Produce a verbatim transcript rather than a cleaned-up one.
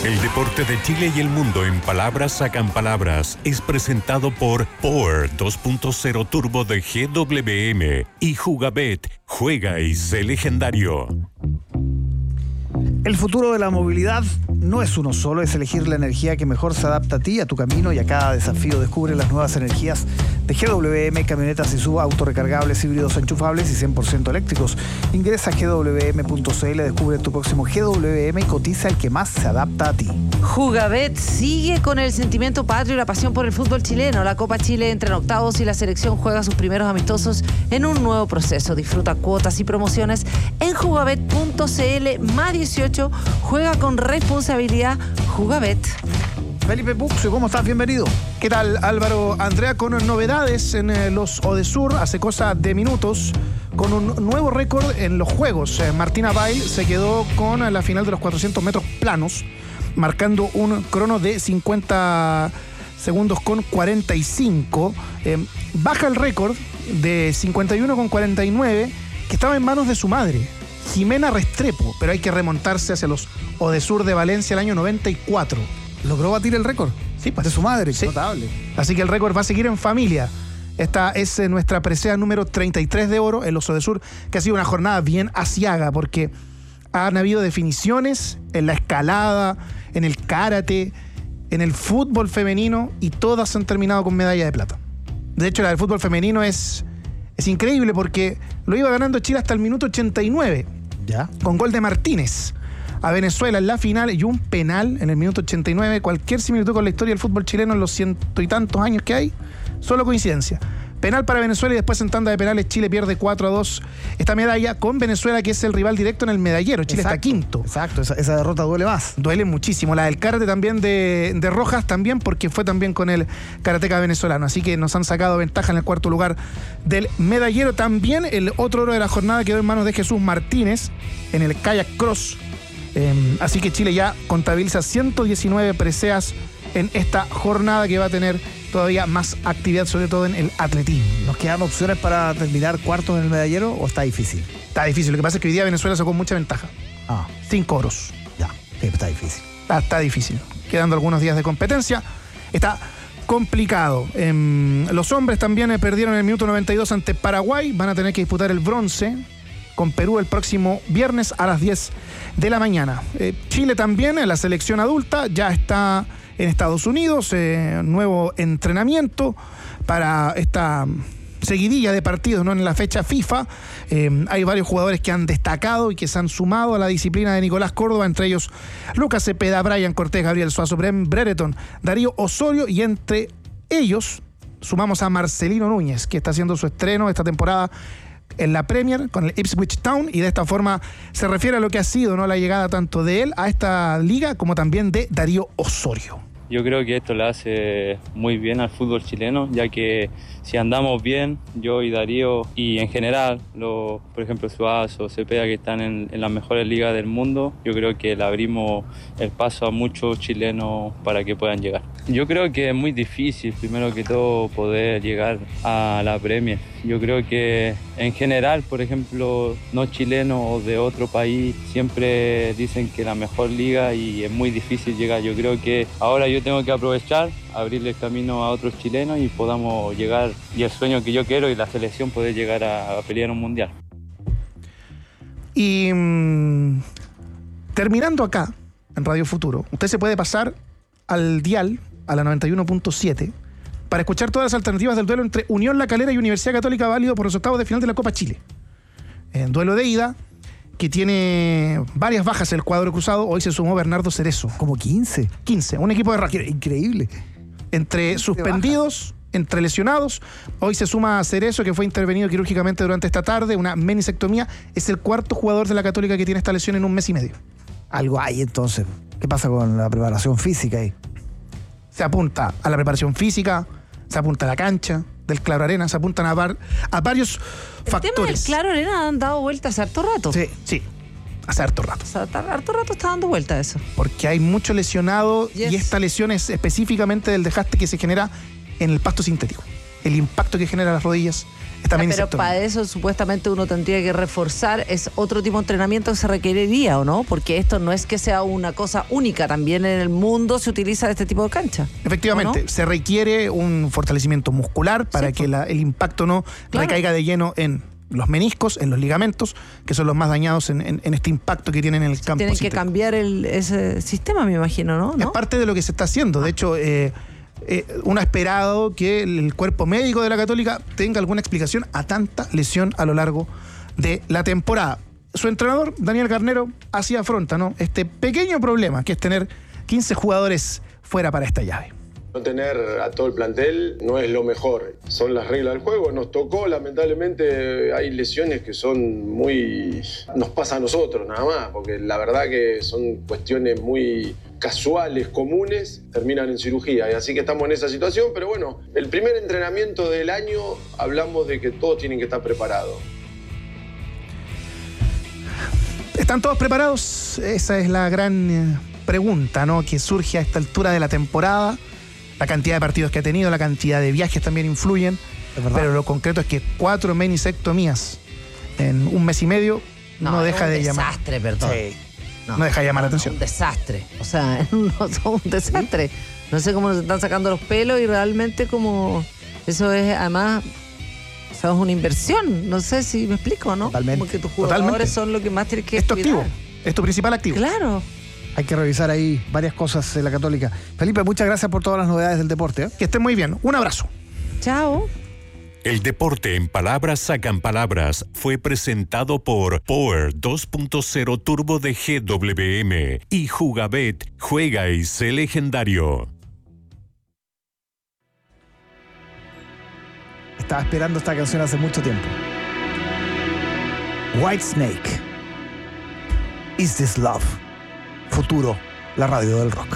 El deporte de Chile y el mundo en palabras sacan palabras es presentado por Power dos punto cero Turbo de G W M y Jugabet. Juega y sé legendario. El futuro de la movilidad no es uno solo, es elegir la energía que mejor se adapta a ti, a tu camino y a cada desafío. Descubre las nuevas energías de G W M, camionetas y sub, autorrecargables, híbridos enchufables y cien por ciento eléctricos. Ingresa a G W M punto C L, descubre tu próximo G W M y cotiza el que más se adapta a ti. Jugabet sigue con el sentimiento patrio y la pasión por el fútbol chileno. La Copa Chile entra en octavos y la selección juega sus primeros amistosos en un nuevo proceso. Disfruta cuotas y promociones en jugabet punto C L más dieciocho. Juega con responsabilidad. Jugabet. Felipe Puxio, ¿cómo estás? Bienvenido. ¿Qué tal, Álvaro? Andrea, con novedades en eh, los Odesur, hace cosa de minutos, con un nuevo récord en los juegos. Eh, Martina Bail se quedó con la final de los cuatrocientos metros planos, marcando un crono de cincuenta segundos con cuarenta y cinco. Eh, baja el récord de cincuenta y uno con cuarenta y nueve, que estaba en manos de su madre, Jimena Restrepo, pero hay que remontarse hacia los Odesur de Valencia el año noventa y cuatro. ¿Logró batir el récord? Sí, pues. De su madre, sí. Notable. Así que el récord va a seguir en familia. Esta es eh, nuestra presea número treinta y tres de oro en los Odesur, que ha sido una jornada bien aciaga, porque han habido definiciones en la escalada, en el karate, en el fútbol femenino, y todas han terminado con medalla de plata. De hecho, la del fútbol femenino es, es increíble, porque lo iba ganando Chile hasta el minuto ochenta y nueve. ¿Ya? Con gol de Martínez a Venezuela en la final y un penal en el minuto ochenta y nueve. Cualquier similitud con la historia del fútbol chileno en los ciento y tantos años que hay, solo coincidencia. Penal para Venezuela y después en tanda de penales Chile pierde cuatro a dos esta medalla con Venezuela, que es el rival directo en el medallero. Chile Exacto, está quinto. Exacto, esa, esa derrota duele más. Duele muchísimo. La del karate también de, de Rojas también, porque fue también con el karateca venezolano. Así que nos han sacado ventaja en el cuarto lugar del medallero. También el otro oro de la jornada quedó en manos de Jesús Martínez en el kayak cross. Eh, así que Chile ya contabiliza ciento diecinueve preseas en esta jornada, que va a tener todavía más actividad, sobre todo en el atletismo. ¿Nos quedan opciones para terminar cuartos en el medallero o está difícil? Está difícil. Lo que pasa es que hoy día Venezuela sacó mucha ventaja. Ah, Cinco oros. ya, sí, está difícil. Está, está difícil. Quedando algunos días de competencia. Está complicado. Eh, los hombres también eh, perdieron en el minuto noventa y dos ante Paraguay. Van a tener que disputar el bronce con Perú el próximo viernes a las diez de la mañana. Eh, Chile también, en la selección adulta, ya está en Estados Unidos, eh, nuevo entrenamiento para esta seguidilla de partidos, ¿no? En la fecha FIFA. Eh, hay varios jugadores que han destacado y que se han sumado a la disciplina de Nicolás Córdoba, entre ellos Lucas Cepeda, Brian Cortés, Gabriel Suazo, Bren Brereton, Darío Osorio, y entre ellos sumamos a Marcelino Núñez, que está haciendo su estreno esta temporada en la Premier con el Ipswich Town, y de esta forma se refiere a lo que ha sido, ¿no?, la llegada tanto de él a esta liga como también de Darío Osorio. Yo creo que esto le hace muy bien al fútbol chileno, ya que si andamos bien, yo y Darío, y en general, los, por ejemplo, Suazo, Cepeda, que están en, en las mejores ligas del mundo, yo creo que le abrimos el paso a muchos chilenos para que puedan llegar. Yo creo que es muy difícil, primero que todo, poder llegar a la Premier. Yo creo que en general, por ejemplo, no chilenos o de otro país, siempre dicen que la mejor liga, y es muy difícil llegar. Yo creo que ahora yo tengo que aprovechar, abrirle camino a otros chilenos y podamos llegar, y el sueño que yo quiero y la selección, poder llegar a, a pelear un mundial. Y mmm, terminando acá, en Radio Futuro, usted se puede pasar al dial, a la noventa y uno punto siete, para escuchar todas las alternativas del duelo entre Unión La Calera y Universidad Católica, válido por los octavos de final de la Copa Chile. En duelo de ida, que tiene varias bajas el cuadro cruzado. Hoy se sumó Bernardo Cerezo. Como quince. quince, un equipo de raza. Increíble. Entre suspendidos, entre lesionados. Hoy se suma Cerezo, que fue intervenido quirúrgicamente durante esta tarde, una menisectomía. Es el cuarto jugador de la Católica que tiene esta lesión en un mes y medio. Algo hay entonces. ¿Qué pasa con la preparación física ahí? Se apunta a la preparación física, se apunta a la cancha del Claro Arena, se apuntan a, var, a varios el factores. El tema del Claro Arena han dado vueltas hace harto rato. Sí, sí, hace harto rato. O sea, harto rato está dando vueltas eso. Porque hay mucho lesionado, yes. Y esta lesión es específicamente del desgaste que se genera en el pasto sintético. el impacto que genera las rodillas es también Ah, pero insecto. para eso supuestamente uno tendría que reforzar, es otro tipo de entrenamiento que se requeriría, ¿o no? Porque esto no es que sea una cosa única, también en el mundo se utiliza este tipo de cancha. Efectivamente, ¿o no? se requiere un fortalecimiento muscular para Sí, que pues. la- el impacto no Claro. recaiga de lleno en los meniscos, en los ligamentos, que son los más dañados en, en- en este impacto que tienen en el campo. Tienen que sintético. cambiar el, ese sistema, me imagino, ¿no? Es ¿No? parte de lo que se está haciendo. De hecho, eh, eh, uno ha esperado que el cuerpo médico de la Católica tenga alguna explicación a tanta lesión a lo largo de la temporada. Su entrenador, Daniel Garnero, así afronta, ¿no?, este pequeño problema que es tener quince jugadores fuera para esta llave. No tener a todo el plantel no es lo mejor. Son las reglas del juego. Nos tocó, lamentablemente, hay lesiones que son muy... Nos pasa a nosotros nada más, porque la verdad que son cuestiones muy casuales, comunes, terminan en cirugía. Y así que estamos en esa situación, pero bueno, el primer entrenamiento del año hablamos de que todos tienen que estar preparados. ¿Están todos preparados? Esa es la gran eh, pregunta, ¿no?, que surge a esta altura de la temporada. La cantidad de partidos que ha tenido, la cantidad de viajes también influyen. Es verdad. Pero lo concreto es que cuatro menisectomías en un mes y medio no, es deja un de llamar. desastre, perdón. No deja de llamar la atención. Un desastre. O sea, no, son un desastre. No sé cómo nos están sacando los pelos y realmente como... Eso es, además... O sea, es una inversión. No sé si me explico, ¿no? Totalmente. Como que tus jugadores Totalmente. son lo que más tienes que Es tu cuidar. activo, es tu principal activo. Claro. Hay que revisar ahí varias cosas en la Católica. Felipe, muchas gracias por todas las novedades del deporte, ¿eh? Que estén muy bien. Un abrazo. Chao. El deporte en palabras sacan palabras fue presentado por Power dos punto cero Turbo de G W M y Jugabet, juega y sé legendario. Estaba esperando esta canción hace mucho tiempo. Whitesnake. Is This Love? Futuro, la radio del rock.